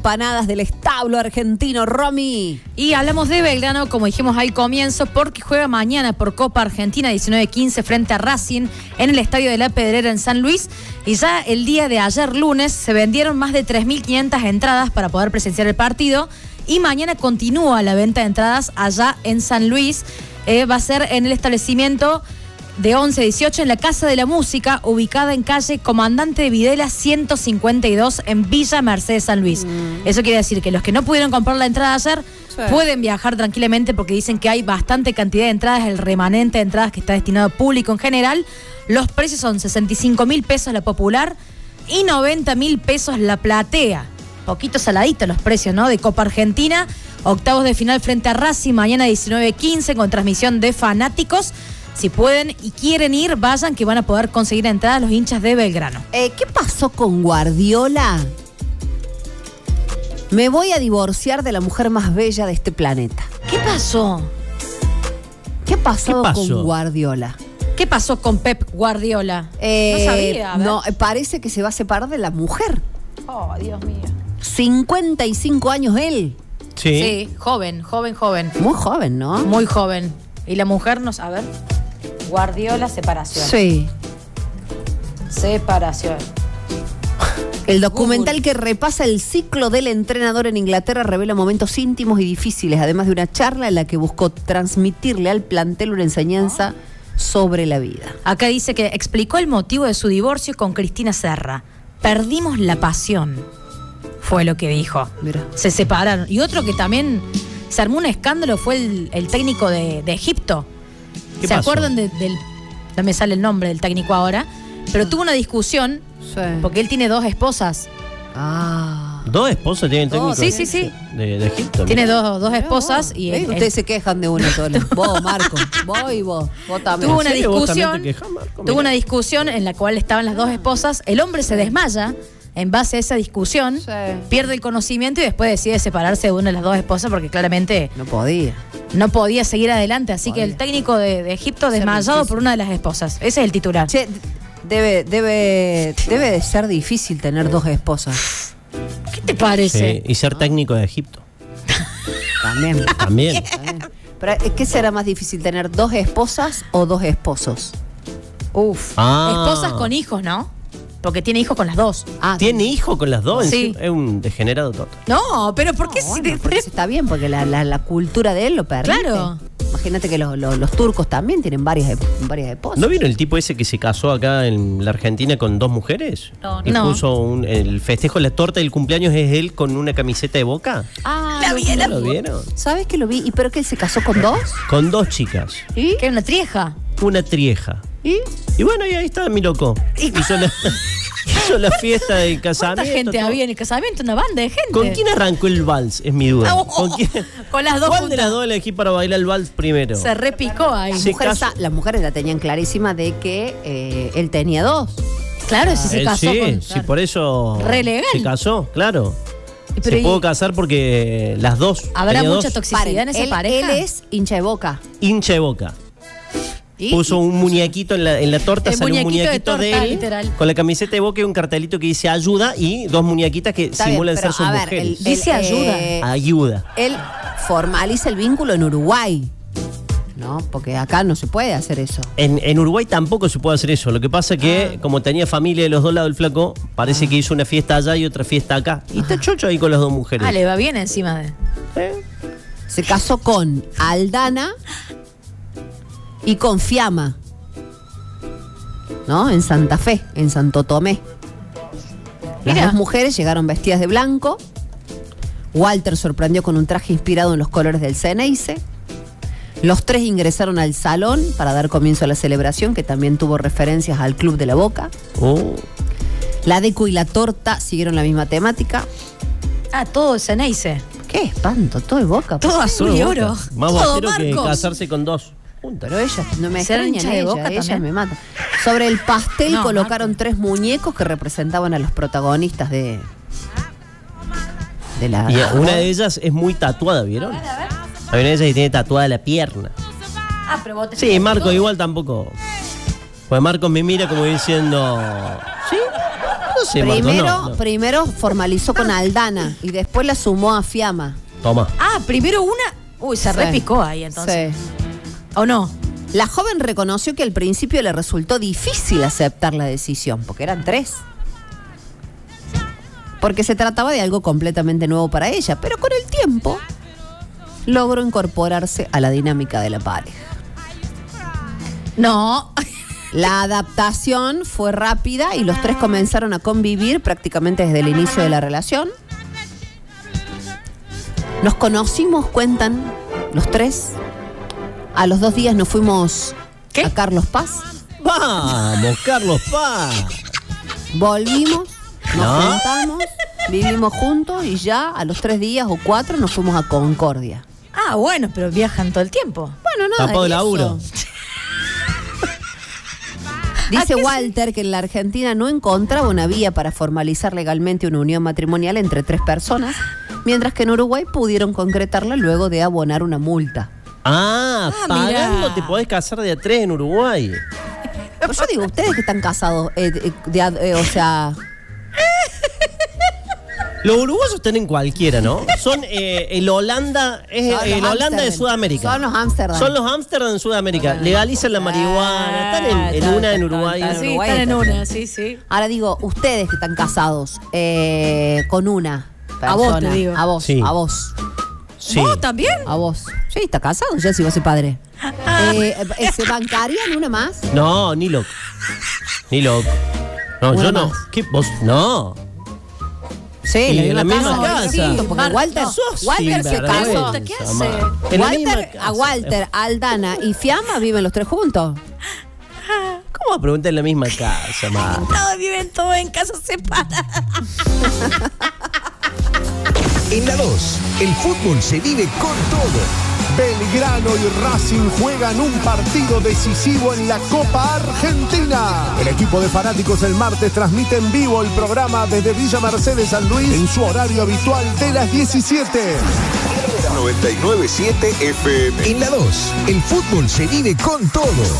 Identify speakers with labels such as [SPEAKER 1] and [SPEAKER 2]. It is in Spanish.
[SPEAKER 1] empanadas del establo argentino, Romy.
[SPEAKER 2] Y hablamos de Belgrano, como dijimos al comienzo, porque juega mañana por Copa Argentina 19-15 frente a Racing en el Estadio de la Pedrera en San Luis. Y ya el día de ayer lunes se vendieron más de 3.500 entradas para poder presenciar el partido. Y mañana continúa la venta de entradas allá en San Luis. Va a ser en el establecimiento de 11 a 18 en la Casa de la Música, ubicada en calle Comandante de Videla 152 en Villa Mercedes, San Luis. Eso quiere decir que los que no pudieron comprar la entrada ayer pueden viajar tranquilamente porque dicen que hay bastante cantidad de entradas, el remanente de entradas que está destinado a público en general. Los precios son 65.000 pesos la popular y 90.000 pesos la platea. Poquito saladito los precios, ¿no? De Copa Argentina, octavos de final frente a Racing, mañana 19-15 con transmisión de fanáticos. Si pueden y quieren ir, vayan, que van a poder conseguir entradas los hinchas de Belgrano.
[SPEAKER 1] ¿Qué pasó con Guardiola? Me voy a divorciar de la mujer más bella de este planeta.
[SPEAKER 2] ¿Qué pasó?
[SPEAKER 1] ¿Qué pasó con Guardiola?
[SPEAKER 2] ¿Qué pasó con Pep Guardiola? No sabía.
[SPEAKER 1] No, parece que se va a separar de la mujer.
[SPEAKER 2] Oh, Dios mío.
[SPEAKER 1] 55 años él.
[SPEAKER 2] Sí, joven.
[SPEAKER 1] Muy joven, ¿no?
[SPEAKER 2] Muy joven. Y la mujer, no sabe. Guardiola, separación.
[SPEAKER 1] Sí.
[SPEAKER 2] Separación.
[SPEAKER 1] El documental que repasa el ciclo del entrenador en Inglaterra revela momentos íntimos y difíciles, además de una charla en la que buscó transmitirle al plantel una enseñanza sobre la vida.
[SPEAKER 2] Acá dice que explicó el motivo de su divorcio con Cristina Serra. Perdimos la pasión, fue lo que dijo.
[SPEAKER 1] Mira.
[SPEAKER 2] Se separaron. Y otro que también se armó un escándalo fue el técnico de Egipto. ¿Se acuerdan del... No me sale el nombre del técnico ahora, pero tuvo una discusión porque él tiene 2 esposas.
[SPEAKER 1] Ah.
[SPEAKER 3] ¿2 esposas tiene el técnico?
[SPEAKER 2] Sí.
[SPEAKER 3] De Egipto.
[SPEAKER 2] Tiene dos esposas y
[SPEAKER 1] ustedes se quejan de una sola. Vos, Marco. Vos y vos. Vos también.
[SPEAKER 2] Tuvo una discusión. Tuvo una discusión en la cual estaban las 2 esposas. El hombre se desmaya en base a esa discusión, pierde el conocimiento y después decide separarse de una de las 2 esposas porque claramente no podía seguir adelante. Así que el técnico de Egipto desmayado por una de las esposas. Ese es el titular.
[SPEAKER 1] Che, debe de ser difícil tener 2 esposas.
[SPEAKER 2] ¿Qué te parece?
[SPEAKER 3] Sí, y ser técnico de Egipto. También.
[SPEAKER 1] Pero ¿qué será más difícil, tener 2 esposas o 2 esposos?
[SPEAKER 2] Esposas con hijos, ¿no? Porque tiene hijos con las 2.
[SPEAKER 3] ¿Tiene hijos con las 2?
[SPEAKER 2] Sí.
[SPEAKER 3] Es un degenerado total.
[SPEAKER 2] No, pero ¿por qué?
[SPEAKER 1] Porque está bien, porque la cultura de él lo permite.
[SPEAKER 2] Claro.
[SPEAKER 1] Imagínate que los turcos también tienen varias esposas.
[SPEAKER 3] ¿No vieron el tipo ese que se casó acá en la Argentina con 2 mujeres?
[SPEAKER 2] No.
[SPEAKER 3] Y puso el festejo, la torta del cumpleaños es él con una camiseta de Boca. ¿Lo vieron?
[SPEAKER 1] ¿Sabes que lo vi? ¿Y pero que se casó con 2?
[SPEAKER 3] Con 2 chicas.
[SPEAKER 1] ¿Y?
[SPEAKER 2] ¿Qué, una trieja?
[SPEAKER 3] Una trieja.
[SPEAKER 1] ¿Y?
[SPEAKER 3] Bueno, y ahí está mi loco. Hizo la fiesta del casamiento.
[SPEAKER 2] ¿Cuánta gente había en el casamiento? Una banda de gente.
[SPEAKER 3] ¿Con quién arrancó el vals? Es mi duda.
[SPEAKER 2] Con las 2
[SPEAKER 3] ¿Cuál de las 2 elegí para bailar el vals primero?
[SPEAKER 2] Se repicó ahí.
[SPEAKER 1] Las mujeres la tenían clarísima de que él tenía 2.
[SPEAKER 2] Claro, si se casó
[SPEAKER 3] sí, por eso
[SPEAKER 2] re legal.
[SPEAKER 3] Se casó, claro.
[SPEAKER 2] Pero
[SPEAKER 3] se pudo casar porque las 2.
[SPEAKER 2] ¿Habrá mucha toxicidad en esa pareja?
[SPEAKER 1] Él es hincha de Boca.
[SPEAKER 3] Hincha de Boca. Puso un muñequito en la torta, salió un muñequito de él
[SPEAKER 2] literal.
[SPEAKER 3] Con la camiseta de Boca y un cartelito que dice ayuda y 2 muñequitas que simulan ser sus mujeres.
[SPEAKER 2] Dice ayuda.
[SPEAKER 3] Ayuda.
[SPEAKER 1] Él formaliza el vínculo en Uruguay, ¿no? Porque acá no se puede hacer eso.
[SPEAKER 3] En Uruguay tampoco se puede hacer eso. Lo que pasa es que, como tenía familia de los 2 lados del flaco, parece que hizo una fiesta allá y otra fiesta acá. Y está chocho ahí con las 2 mujeres.
[SPEAKER 2] Le va bien encima de...
[SPEAKER 1] Se casó con Aldana y con Fiamma, ¿no? En Santa Fe, en Santo Tomé. Las 2 mujeres llegaron vestidas de blanco. Walter sorprendió con un traje inspirado en los colores del Ceneice. Los 3 ingresaron al salón para dar comienzo a la celebración, que también tuvo referencias al Club de la Boca. La deco y la torta siguieron la misma temática.
[SPEAKER 2] Todo es Ceneice.
[SPEAKER 1] Qué espanto, todo es Boca.
[SPEAKER 2] Todo azul y oro.
[SPEAKER 3] Más bajero que casarse con 2.
[SPEAKER 1] Pero ella, no me extraña
[SPEAKER 2] hincha de Boca
[SPEAKER 1] ella
[SPEAKER 2] también.
[SPEAKER 1] me mata. Sobre el pastel colocaron 3 muñecos que representaban a los protagonistas de la...
[SPEAKER 3] Y una de ellas es muy tatuada, ¿vieron? Hay una de ellas que tiene tatuada la pierna.
[SPEAKER 2] Pero vos te...
[SPEAKER 3] Sí, Marco igual tampoco. Pues Marco me mira como diciendo... ¿Sí? No sé, Marcos, no.
[SPEAKER 1] Primero formalizó con Aldana y después la sumó a Fiamma.
[SPEAKER 3] Toma.
[SPEAKER 2] Ah, primero una. Uy, se repicó ahí entonces.
[SPEAKER 1] Sí.
[SPEAKER 2] ¿O no?
[SPEAKER 1] La joven reconoció que al principio le resultó difícil aceptar la decisión, porque eran 3. Porque se trataba de algo completamente nuevo para ella, pero con el tiempo logró incorporarse a la dinámica de la pareja.
[SPEAKER 2] No.
[SPEAKER 1] La adaptación fue rápida y los 3 comenzaron a convivir prácticamente desde el inicio de la relación. Nos conocimos, cuentan los 3. A los 2 días nos fuimos a Carlos Paz.
[SPEAKER 3] Vamos, Carlos Paz.
[SPEAKER 1] Volvimos, nos juntamos, vivimos juntos y ya a los 3 días o 4 nos fuimos a Concordia.
[SPEAKER 2] Ah, bueno, pero viajan todo el tiempo.
[SPEAKER 1] Bueno, nada.
[SPEAKER 3] Tapado de laburo.
[SPEAKER 1] Dice Walter que en la Argentina no encontraba una vía para formalizar legalmente una unión matrimonial entre 3 personas, mientras que en Uruguay pudieron concretarla luego de abonar una multa.
[SPEAKER 3] Pagando
[SPEAKER 2] mirá.
[SPEAKER 3] te podés casar de a 3 en Uruguay.
[SPEAKER 1] Pero yo digo, ustedes que están casados, o sea...
[SPEAKER 3] Los uruguayos están en cualquiera, ¿no? Son el Holanda, el Holanda de Sudamérica.
[SPEAKER 1] Son los Ámsterdam.
[SPEAKER 3] Son los Ámsterdam de Sudamérica. Legalizan la marihuana. Están en una en Uruguay.
[SPEAKER 2] Sí, están en una, sí.
[SPEAKER 1] Ahora digo, ustedes que están casados con una persona.
[SPEAKER 2] A vos te digo.
[SPEAKER 1] A vos,
[SPEAKER 3] Sí.
[SPEAKER 1] a vos.
[SPEAKER 3] Sí.
[SPEAKER 2] ¿Vos también?
[SPEAKER 1] A vos. Sí, está casado ya si va a ser padre. ¿Se bancarían una más?
[SPEAKER 3] No, ni loco. Ni loco. No,
[SPEAKER 1] Una
[SPEAKER 3] yo no.
[SPEAKER 1] más.
[SPEAKER 3] ¿Qué? ¿Vos? No.
[SPEAKER 1] Sí,
[SPEAKER 3] en la misma casa.
[SPEAKER 1] Sí, porque
[SPEAKER 2] Mar-
[SPEAKER 1] Walter,
[SPEAKER 2] no,
[SPEAKER 1] Walter se casó.
[SPEAKER 2] ¿Qué hace?
[SPEAKER 3] En la misma
[SPEAKER 1] Walter,
[SPEAKER 3] casa.
[SPEAKER 1] a Walter, Aldana y Fiamma viven los 3 juntos.
[SPEAKER 3] ¿Cómo va a preguntar en la misma casa, ma?
[SPEAKER 2] Todos viven todos en casas separadas.
[SPEAKER 4] En la 2, el fútbol se vive con todo.
[SPEAKER 5] Belgrano y Racing juegan un partido decisivo en la Copa Argentina. El equipo de fanáticos el martes transmite en vivo el programa desde Villa Mercedes San Luis en su horario habitual de las 17.
[SPEAKER 4] 99.7 FM. En la 2, el fútbol se vive con todo.